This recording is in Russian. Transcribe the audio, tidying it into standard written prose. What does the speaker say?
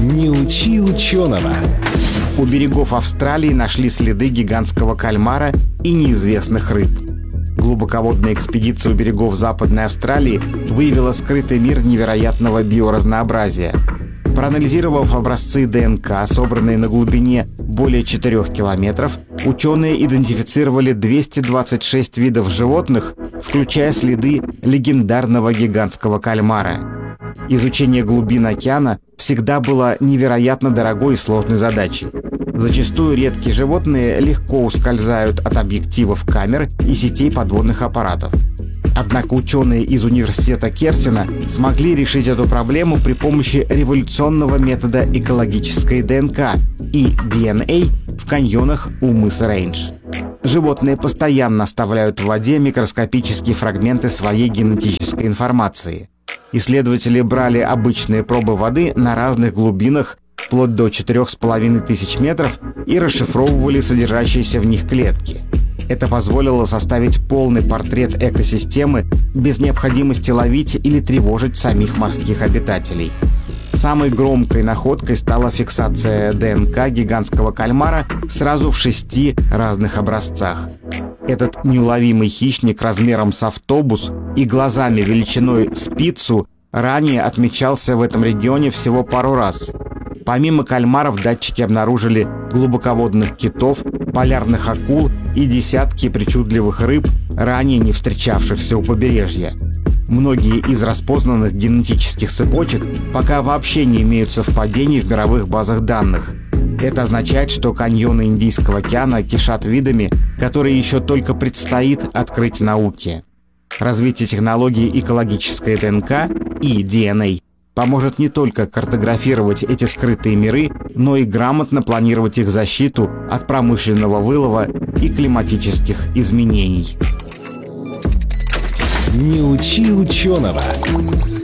Не учи ученого. У берегов Австралии нашли следы гигантского кальмара и неизвестных рыб. Глубоководная экспедиция у берегов Западной Австралии выявила скрытый мир невероятного биоразнообразия. Проанализировав образцы ДНК, собранные на глубине более 4 километров, ученые идентифицировали 226 видов животных, включая следы легендарного гигантского кальмара. Изучение глубин океана всегда было невероятно дорогой и сложной задачей. Зачастую редкие животные легко ускользают от объективов камер и сетей подводных аппаратов. Однако ученые из университета Керсина смогли решить эту проблему при помощи революционного метода экологической ДНК и DNA в каньонах у мыса Рейндж. Животные постоянно оставляют в воде микроскопические фрагменты своей генетической информации. Исследователи брали обычные пробы воды на разных глубинах, вплоть до 4500 метров, и расшифровывали содержащиеся в них клетки. Это позволило составить полный портрет экосистемы без необходимости ловить или тревожить самих морских обитателей. Самой громкой находкой стала фиксация ДНК гигантского кальмара сразу в 6 разных образцах. Этот неуловимый хищник размером с автобус и глазами величиной с пиццу ранее отмечался в этом регионе всего пару раз. Помимо кальмаров датчики обнаружили глубоководных китов, полярных акул и десятки причудливых рыб, ранее не встречавшихся у побережья. Многие из распознанных генетических цепочек пока вообще не имеют совпадений в мировых базах данных. Это означает, что каньоны Индийского океана кишат видами, которые еще только предстоит открыть науке. Развитие технологий экологической ДНК и DNA поможет не только картографировать эти скрытые миры, но и грамотно планировать их защиту от промышленного вылова и климатических изменений. Не учи ученого.